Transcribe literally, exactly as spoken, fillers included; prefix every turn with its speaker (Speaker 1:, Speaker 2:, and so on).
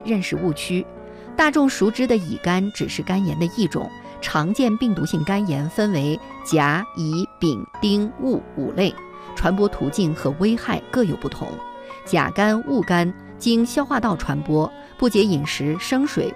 Speaker 1: 认识误区。大众熟知的乙肝只是肝炎的一种，常见病毒性肝炎分为甲、乙、丙、丁、戊五类，传播途径和危害各有不同。甲肝、戊肝经消化道传播，不洁饮食、生水